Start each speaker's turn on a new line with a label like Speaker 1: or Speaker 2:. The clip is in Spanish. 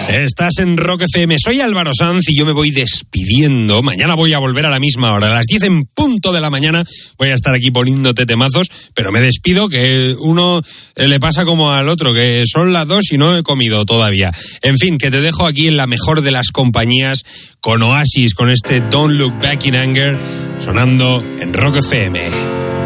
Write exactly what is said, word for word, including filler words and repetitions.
Speaker 1: Estás en Rock F M, soy Álvaro Sanz y yo me voy despidiendo. Mañana voy a volver a la misma hora, a las diez en punto de la mañana. Voy a estar aquí poniéndote temazos, pero me despido, que uno le pasa como al otro, que son las dos y no he comido todavía. En fin, que te dejo aquí en la mejor de las compañías, con Oasis, con este Don't Look Back in Anger, sonando en Rock F M.